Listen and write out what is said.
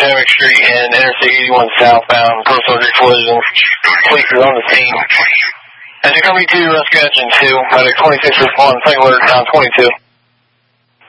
Potomac Street and Interstate 81 southbound, personal injury collision. Police is on the scene. As you come to rescue engine 2, medic 26 respond, single alert down 22.